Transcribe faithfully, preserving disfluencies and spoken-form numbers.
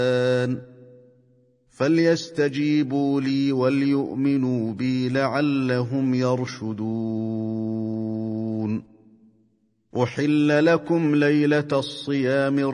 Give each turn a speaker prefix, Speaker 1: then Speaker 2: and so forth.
Speaker 1: فليستجيبوا لي وليؤمنوا بي لعلهم يرشدون. أحل لكم ليلة الصيام